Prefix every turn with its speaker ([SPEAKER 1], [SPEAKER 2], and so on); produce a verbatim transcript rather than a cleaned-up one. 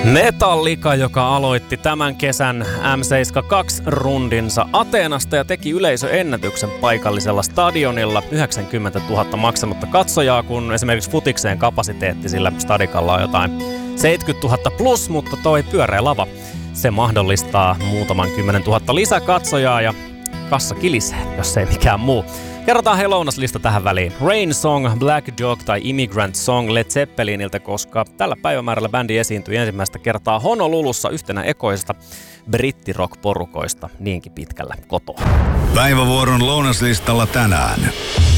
[SPEAKER 1] Metallica, joka aloitti tämän kesän M seitsemänkymmentäkaksi-rundinsa Ateenasta ja teki yleisöennätyksen paikallisella stadionilla. yhdeksänkymmentätuhatta maksanutta katsojaa, kun esimerkiksi futikseen kapasiteetti sillä stadikalla on jotain seitsemänkymmentätuhatta plus, mutta toi pyöreä lava, se mahdollistaa muutaman kymmenen tuhatta lisäkatsojaa ja kassa kilisee, jos ei mikään muu. Kerrotaan hei lounaslista tähän väliin. Rain Song, Black Dog tai Immigrant Song Led Zeppeliniltä, koska tällä päivämäärällä bändi esiintyi ensimmäistä kertaa Honolulussa yhtenä ekoisesta brittirock-porukoista niinkin pitkällä kotoa.
[SPEAKER 2] Päivävuoron lounaslistalla tänään.